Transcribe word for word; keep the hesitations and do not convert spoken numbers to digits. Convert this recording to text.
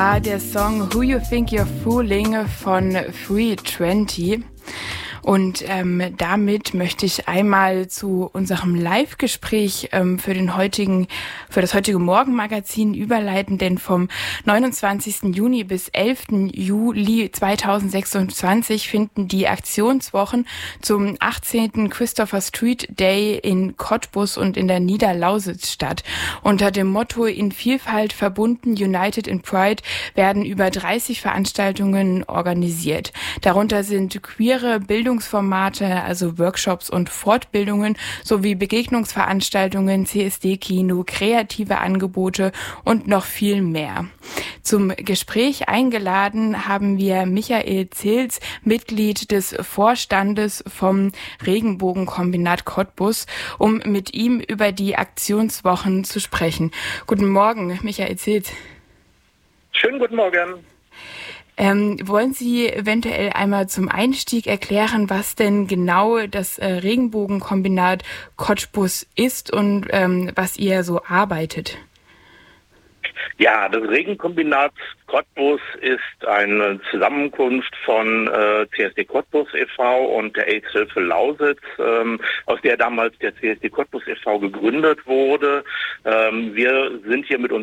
Der Song Who You Think You're Fooling von Free zwanzig. Und ähm, damit möchte ich einmal zu unserem Live-Gespräch ähm, für den heutigen, für das heutige Morgenmagazin überleiten, denn vom neunundzwanzigsten Juni bis elften Juli zweitausendsechsundzwanzig finden die Aktionswochen zum achtzehnten Christopher Street Day in Cottbus und in der Niederlausitz statt. Unter dem Motto In Vielfalt verbunden, United in Pride werden über dreißig Veranstaltungen organisiert. Darunter sind queere Bildungsformate, also Workshops und Fortbildungen sowie Begegnungsveranstaltungen, C S D-Kino, kreative Angebote und noch viel mehr. Zum Gespräch eingeladen haben wir Michael Zils, Mitglied des Vorstandes vom Regenbogenkombinat Cottbus, um mit ihm über die Aktionswochen zu sprechen. Guten Morgen, Michael Zils. Schönen guten Morgen. Ähm, wollen Sie eventuell einmal zum Einstieg erklären, was denn genau das äh, Regenbogenkombinat Cottbus ist und ähm, was ihr so arbeitet? Ja, das Regenkombinat Cottbus ist eine Zusammenkunft von äh, C S D Cottbus e V und der AIDS-Hilfe Lausitz, ähm, aus der damals der C S D Cottbus e V gegründet wurde. Ähm, wir sind hier mit